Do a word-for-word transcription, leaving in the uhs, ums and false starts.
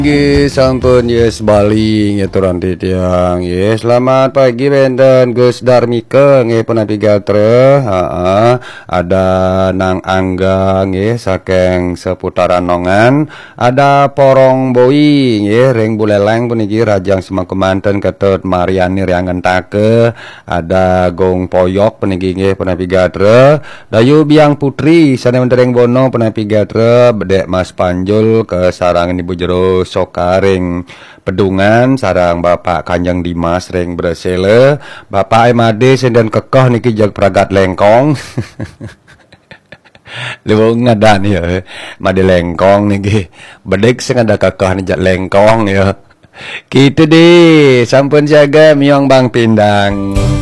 Pagi sampun yes baling ya turun tiang yes selamat pagi benten Gus Darmika nge penapi gatre ha ada Nang Angga nge saking seputaran Nongan ada Porong Boi nge reng buleleng puniki Rajang Semangkumanten ketut Mariani Riangan Take ada Gong Poyok puniki nge penapi gatre Dayu Biang Putri sana mendereng bono penapi gatre bedek Mas Panjul ke sarangan Ibu Jero Sokaring Pedungan sarang Bapak Kanjeng Dimas ring Bresele Bapak Emade senden kekoh niki jag pragat lengkong Lewo ngadan ya made lengkong niki bedek sing ada kekoh nih jag lengkong ya gitu deh sampun jaga miong Bang Pindang.